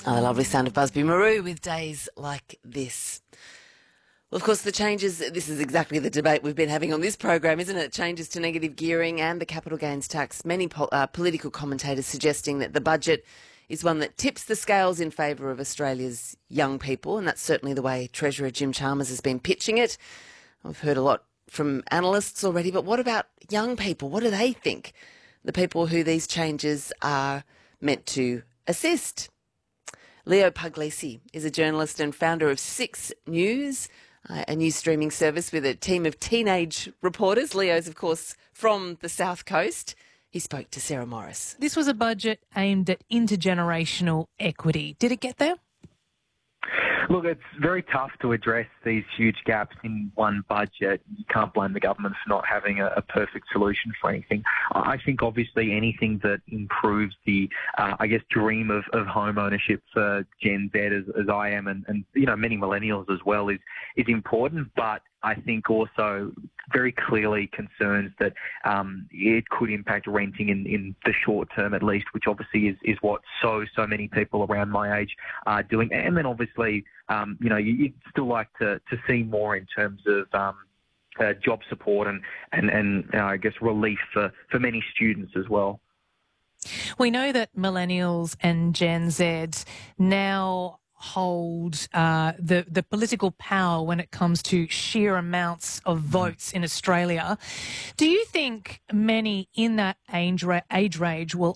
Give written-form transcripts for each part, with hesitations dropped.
Oh, the lovely sound of Busby Marou with Days Like This. Well, of course, the changes, this is exactly the debate we've been having on this program, isn't it? Changes to negative gearing and the capital gains tax. Many political commentators suggesting that the budget is one that tips the scales in favour of Australia's young people, and that's certainly the way Treasurer Jim Chalmers has been pitching it. I've heard a lot from analysts already, but what about young people? What do they think? The people who these changes are meant to assist. Leo Puglisi is a journalist and founder of Six News, a news streaming service with a team of teenage reporters. Leo's, of course, from the South Coast. He spoke to Sarah Morris. This was a budget aimed at intergenerational equity. Did it get there? Look, it's very tough to address these huge gaps in one budget. You can't blame the government for not having a perfect solution for anything. I think obviously anything that improves the, dream of home ownership for Gen Z as I am and many millennials as well is important. But I think also very clearly concerns that it could impact renting in the short term at least, which obviously is what so many people around my age are doing. And then obviously, you'd still like to see more in terms of job support and I guess relief for many students as well. We know that millennials and Gen Z now hold the political power when it comes to sheer amounts of votes in Australia. Do you think many in that age range will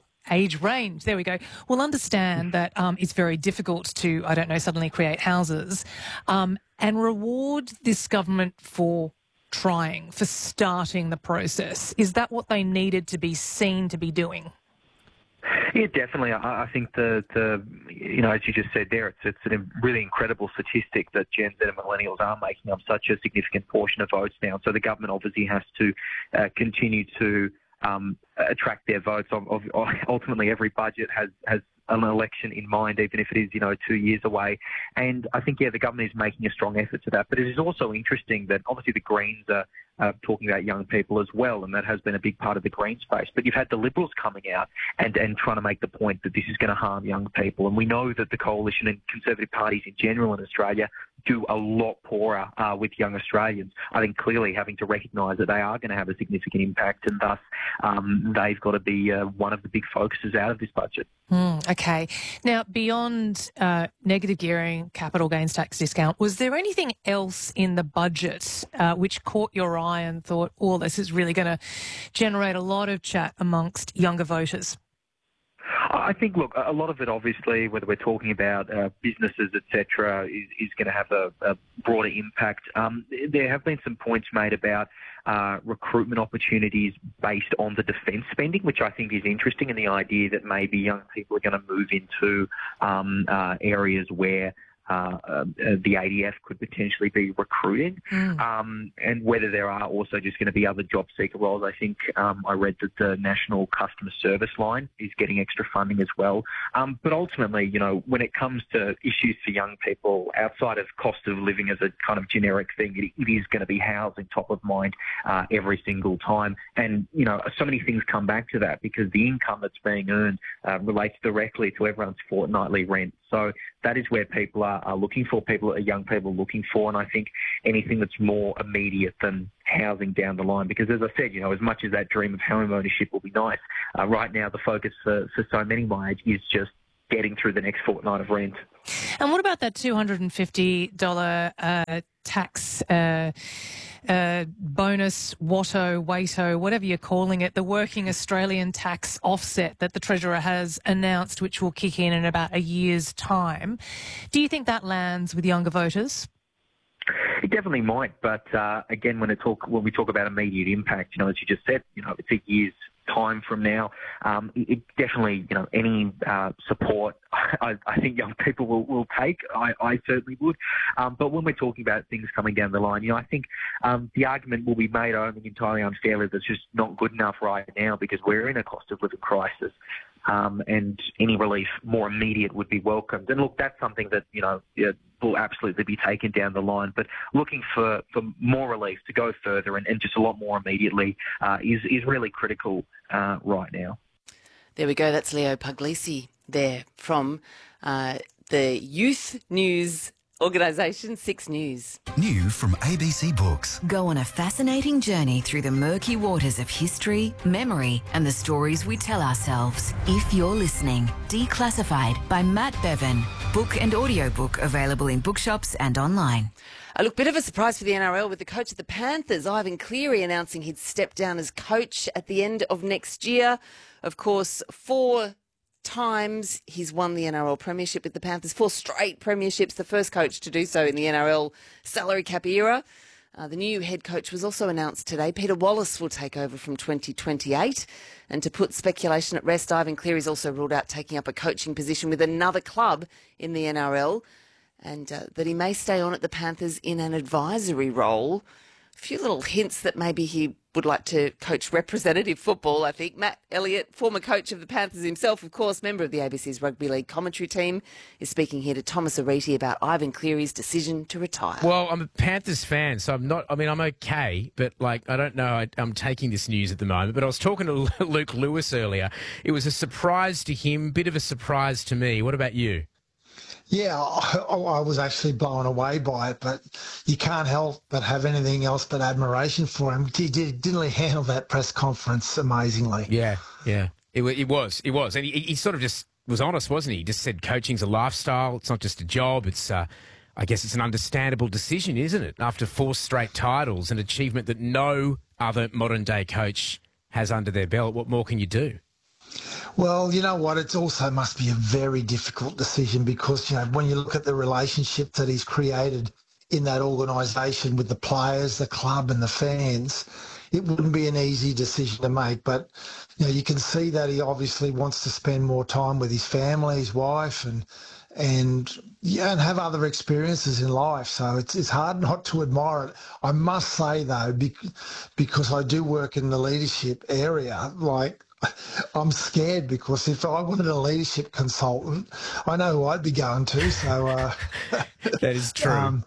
understand that it's very difficult to, suddenly create houses and reward this government for trying, for starting the process? Is that what they needed to be seen to be doing? Yeah, definitely. I think as you just said there, it's a really incredible statistic that Gen Z and millennials are making up such a significant portion of votes now. So the government obviously has to continue to attract their votes. Ultimately, every budget has an election in mind, even if it is 2 years away. And I think, the government is making a strong effort to that. But it is also interesting that obviously the Greens are talking about young people as well, and that has been a big part of the Green space. But you've had the Liberals coming out and trying to make the point that this is going to harm young people. And we know that the Coalition and Conservative parties in general in Australia do a lot poorer with young Australians. I think clearly having to recognise that they are going to have a significant impact, and thus they've got to be one of the big focuses out of this budget. Okay. Now, beyond negative gearing, capital gains tax discount, was there anything else in the budget which caught your eye and thought, oh, this is really going to generate a lot of chat amongst younger voters? I think, look, a lot of it, obviously, whether we're talking about businesses, etc., is going to have a broader impact. There have been some points made about recruitment opportunities based on the defence spending, which I think is interesting, and the idea that maybe young people are going to move into areas where the ADF could potentially be recruiting, and whether there are also just going to be other job seeker roles. I think I read that the National Customer Service Line is getting extra funding as well. But ultimately, when it comes to issues for young people outside of cost of living as a kind of generic thing, it is going to be housing top of mind every single time. And, so many things come back to that because the income that's being earned relates directly to everyone's fortnightly rent. So that is where people are looking for, young people looking for, and I think anything that's more immediate than housing down the line. Because as I said, as much as that dream of home ownership will be nice, right now the focus for so many my age is just getting through the next fortnight of rent. And what about that $250 tax bonus, WATO, whatever you're calling it, the Working Australian Tax Offset that the Treasurer has announced, which will kick in about a year's time? Do you think that lands with younger voters? It definitely might, but again, when we talk about immediate impact, as you just said, it's a year's time from now. It definitely, any support I think young people will take. I certainly would. But when we're talking about things coming down the line, I think the argument will be made, I think, entirely unfairly, that's just not good enough right now because we're in a cost of living crisis. And any relief more immediate would be welcomed. And look, that's something that, will absolutely be taken down the line. But looking for more relief to go further and just a lot more immediately is really critical right now. There we go. That's Leo Puglisi there from the youth news organisation, 6 News. New from ABC Books. Go on a fascinating journey through the murky waters of history, memory, and the stories we tell ourselves. If you're listening, Declassified by Matt Bevan. Book and audiobook available in bookshops and online. Look, bit of a surprise for the NRL with the coach of the Panthers, Ivan Cleary, announcing he'd step down as coach at the end of next year. Of course, 4 times he's won the NRL premiership with the Panthers, 4 straight premierships, the first coach to do so in the NRL salary cap era. The new head coach was also announced today. Peter Wallace will take over from 2028. And to put speculation at rest, Ivan Cleary's also ruled out taking up a coaching position with another club in the NRL, and that he may stay on at the Panthers in an advisory role. A few little hints that maybe he would like to coach representative football, I think. Matt Elliott, former coach of the Panthers himself, of course, member of the ABC's Rugby League commentary team, is speaking here to Thomas Ariti about Ivan Cleary's decision to retire. Well, I'm a Panthers fan, so I'm okay, but I don't know. I'm taking this news at the moment, but I was talking to Luke Lewis earlier. It was a surprise to him, bit of a surprise to me. What about you? Yeah, I was actually blown away by it, but you can't help but have anything else but admiration for him. Didn't he handle that press conference amazingly? Yeah. It was. And he sort of just was honest, wasn't he? He just said coaching's a lifestyle. It's not just a job. It's, I guess it's an understandable decision, isn't it? After 4 straight titles, an achievement that no other modern-day coach has under their belt. What more can you do? Well, you know what? It also must be a very difficult decision because, when you look at the relationship that he's created in that organisation with the players, the club and the fans, it wouldn't be an easy decision to make. But, you can see that he obviously wants to spend more time with his family, his wife, and have other experiences in life. So it's hard not to admire it. I must say, though, because I do work in the leadership area, I'm scared because if I wanted a leadership consultant, I know who I'd be going to. So that is true.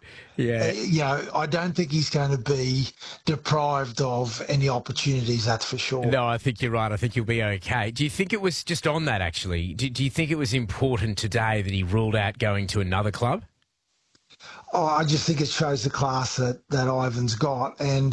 I don't think he's going to be deprived of any opportunities, that's for sure. No, I think you're right. I think he'll be okay. Do you think it was just on that, actually? Do you think it was important today that he ruled out going to another club? Oh, I just think it shows the class that Ivan's got. And,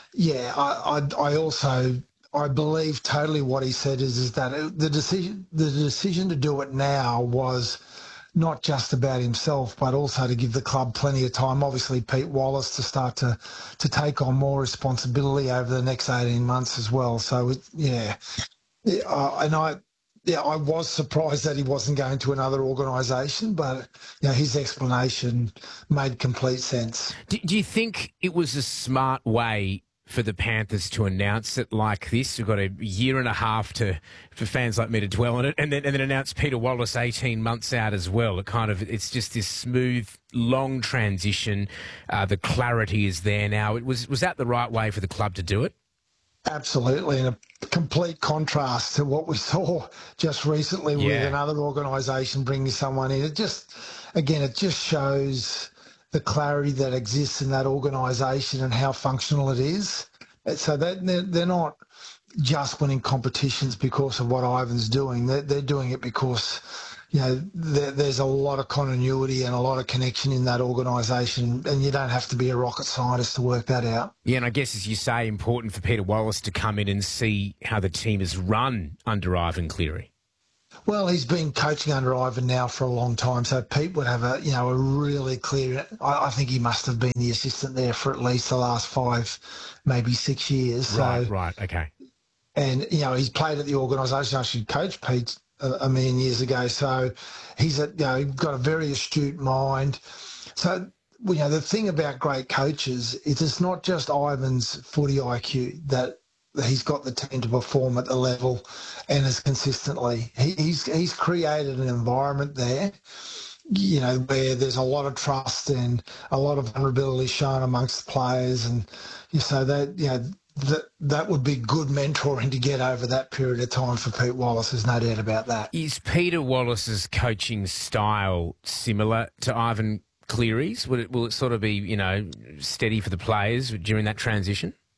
I believe totally what he said is that the decision to do it now was not just about himself, but also to give the club plenty of time. Obviously, Pete Wallace to start to take on more responsibility over the next 18 months as well. So, I was surprised that he wasn't going to another organisation, but his explanation made complete sense. Do you think it was a smart way for the Panthers to announce it like this? We've got a year and a half for fans like me to dwell on it, and then announce Peter Wallace 18 months out as well. It's just this smooth, long transition. The clarity is there now. Was that the right way for the club to do it? Absolutely, and a complete contrast to what we saw just recently with another organisation bringing someone in. It just shows the clarity that exists in that organisation and how functional it is. So they're not just winning competitions because of what Ivan's doing. They're doing it because, there's a lot of continuity and a lot of connection in that organisation, and you don't have to be a rocket scientist to work that out. Yeah, and I guess, as you say, important for Peter Wallace to come in and see how the team is run under Ivan Cleary. Well, he's been coaching under Ivan now for a long time, so Pete would have a really clear. I think he must have been the assistant there for at least the last 5, maybe 6 years. Right, okay. And he's played at the organisation. I actually coached Pete a million years ago, so he's got a very astute mind. So the thing about great coaches is it's not just Ivan's footy IQ that he's got the team to perform at the level and as consistently. He's created an environment there, where there's a lot of trust and a lot of vulnerability shown amongst the players, and so that would be good mentoring to get over that period of time for Pete Wallace. There's no doubt about that. Is Peter Wallace's coaching style similar to Ivan Cleary's? Will it sort of be steady for the players during that transition?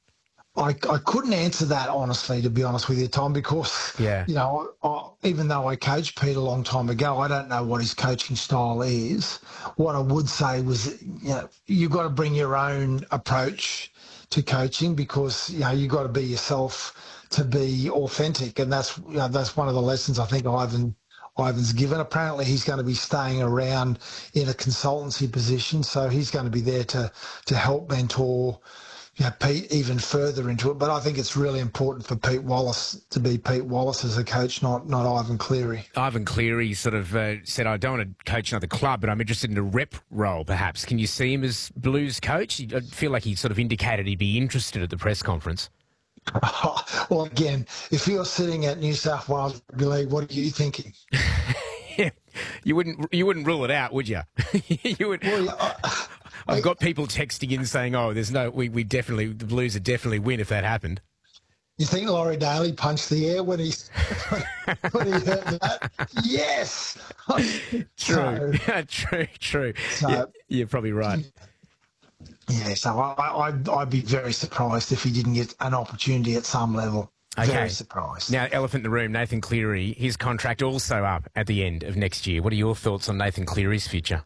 I couldn't answer that honestly, to be honest with you, Tom, because, even though I coached Pete a long time ago, I don't know what his coaching style is. What I would say was, you've got to bring your own approach to coaching because, you've got to be yourself to be authentic. And that's one of the lessons I think Ivan's given. Apparently he's going to be staying around in a consultancy position, so he's going to be there to help mentor Pete even further into it. But I think it's really important for Pete Wallace to be Pete Wallace as a coach, not Ivan Cleary. Ivan Cleary sort of said, I don't want to coach another club, but I'm interested in a rep role, perhaps. Can you see him as Blues coach? I feel like he sort of indicated he'd be interested at the press conference. Well, again, if you're sitting at New South Wales Rugby League, what are you thinking? You wouldn't rule it out, would you? You would. Well, I've got people texting in saying, there's no, we definitely, the Blues would definitely win if that happened. You think Laurie Daly punched the air when he heard that? Yes! True. True. So, you're probably right. Yeah, so I'd be very surprised if he didn't get an opportunity at some level. Okay. Very surprised. Now, elephant in the room, Nathan Cleary, his contract also up at the end of next year. What are your thoughts on Nathan Cleary's future?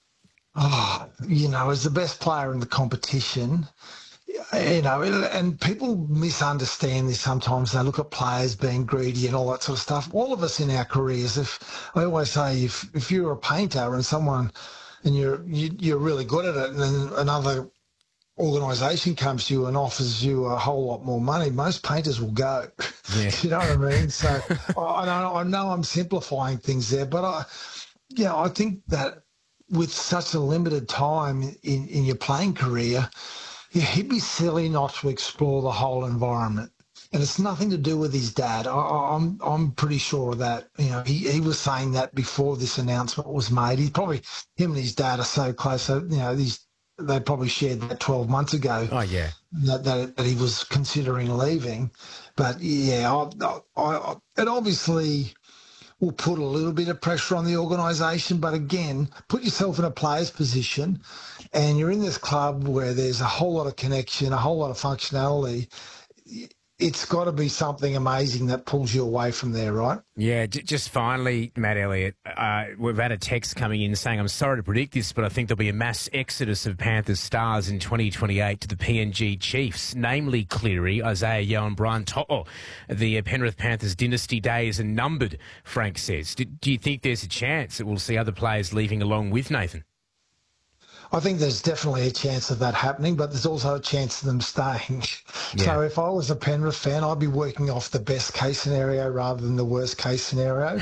As the best player in the competition, and people misunderstand this sometimes. They look at players being greedy and all that sort of stuff. All of us in our careers, I always say, if you're a painter and someone, and you're really good at it, and then another organisation comes to you and offers you a whole lot more money, most painters will go. Yeah. You know what I mean? So I know I'm simplifying things there, but I think that with such a limited time in your playing career, he'd be silly not to explore the whole environment. And it's nothing to do with his dad. I'm pretty sure of that. He was saying that before this announcement was made. Him and his dad are so close. So, they probably shared that 12 months ago. Oh, yeah. That he was considering leaving. But, it obviously will put a little bit of pressure on the organisation. But, again, put yourself in a player's position and you're in this club where there's a whole lot of connection, a whole lot of functionality. It's got to be something amazing that pulls you away from there, right? Yeah, just finally, Matt Elliott, we've had a text coming in saying, I'm sorry to predict this, but I think there'll be a mass exodus of Panthers stars in 2028 to the PNG Chiefs, namely Cleary, Isaiah Yeo and Brian To'o. The Penrith Panthers dynasty days are numbered, Frank says. Do you think there's a chance that we'll see other players leaving along with Nathan? I think there's definitely a chance of that happening, but there's also a chance of them staying. Yeah. So if I was a Penrith fan, I'd be working off the best case scenario rather than the worst case scenario.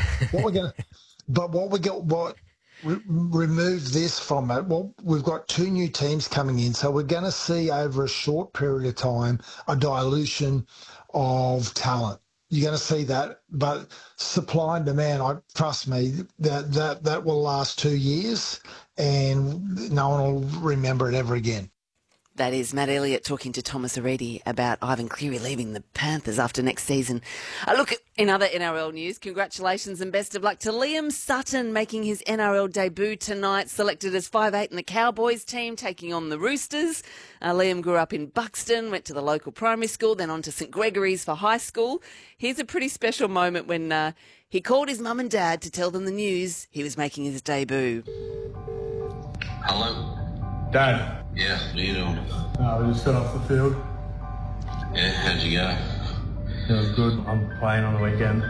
Remove this from it. Well, we've got 2 new teams coming in, so we're going to see over a short period of time a dilution of talent. You're going to see that, but supply and demand, trust me, that will last 2 years and no one will remember it ever again. That is Matt Elliott talking to Thomas Aredi about Ivan Cleary leaving the Panthers after next season. Look, in other NRL news, congratulations and best of luck to Liam Sutton making his NRL debut tonight, selected as 5'8" in the Cowboys team, taking on the Roosters. Liam grew up in Buxton, went to the local primary school, then on to St Gregory's for high school. Here's a pretty special moment when he called his mum and dad to tell them the news he was making his debut. Hello? Dad. Yeah, what are you doing? We just got off the field. Yeah, how'd you go? It was good. I'm playing on the weekend.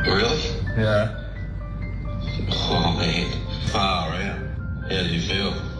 Really? Yeah. Oh, man. Far out. How do you feel?